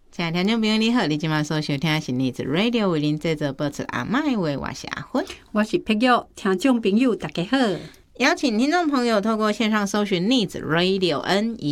亲爱的听众朋友你好，你今晚所收听的是逆子 Radio 为您制作播出阿麦话，我是阿芬， 我是碧玉。听众朋友大家好， 邀请听众朋友透过线上搜寻逆子 Radio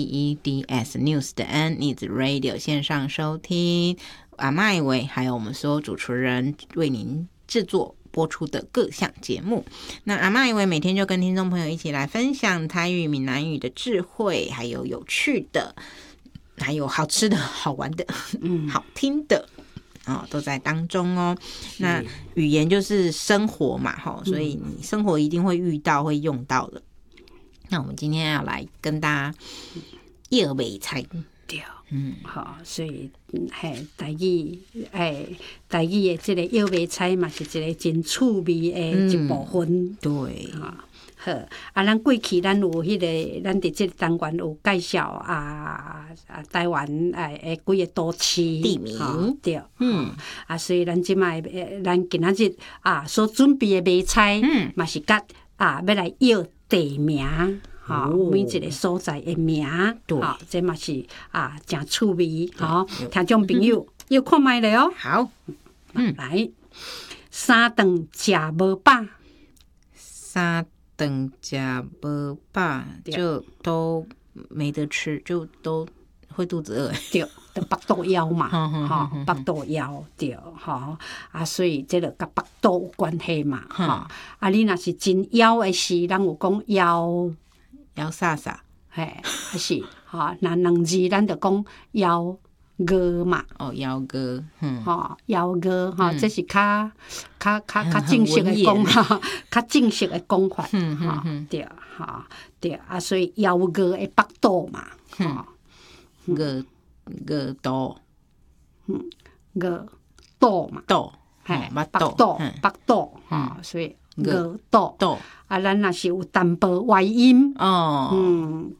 NEEDS News 的 N 逆子 Radio 线上收听阿麦话，还有我们所有主持人为您制作播出的各项节目。那阿麦话每天就跟听众朋友一起来分享台语闽南语的智慧，还有有趣的，还有好吃的好玩的好听的都在当中哦。那语言就是生活嘛，所以你生活一定会遇到会用到的。那我们今天要来跟大家叶尾菜对，好，所以台语台语的这个叶尾菜嘛，是一个真趣味的一部分。 对， 好，咱过去咱有迄个，咱伫这个单元有介绍台湾几个都市地名， 对，所以咱即摆咱今仔日所准备的买菜，嘛是甲要来要地名。每一个所在的名，这嘛是真趣味。听众朋友要看卖咧哦。 好， 来，三顿食无饱， 三顿食无饱，就都没得吃，就都会肚子饿。 对，就腹肚枵嘛，腹肚枵对，所以这个甲腹肚有关系嘛，你若是真枵的时，咱有讲枵啥啥， 还是那两字咱就讲枵餓嘛。 枵餓， 枵餓，這是較正式的講法，較正式的講法，對，對，所以枵餓的腹肚嘛， 餓肚， 餓肚嘛， 肚， 腹肚，所以餓肚。咱若是有淡薄外音， 餓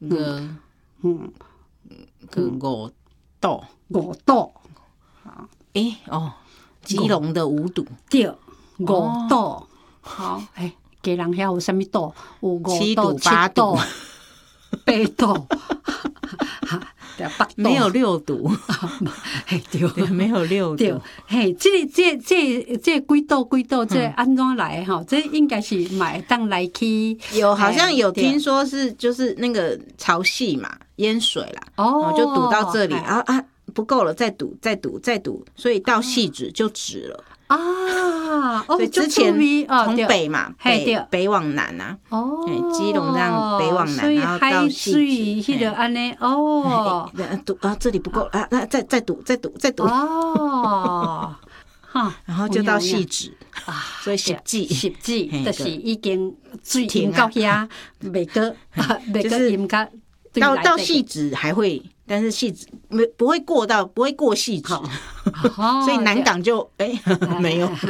五肚，基隆的五肚， 对，五肚，好，家人遐有啥物肚？有五肚、七肚、八肚， 没有六肚，对，没有六肚。 这几肚，这安怎来哈？这应该是买当来去。 好像有听说是就是那个潮汐嘛，淹水啦，就堵到这里不够了，再堵，所以到汐止就止了。所以之前从北嘛，北往南基隆这样北往南，然后到汐止， 安尼这里不够再堵，然后就到汐止所以10季就是已经水停到遐，未过淹到汐止还会，但是汐止不会过汐止，所以南港就没有。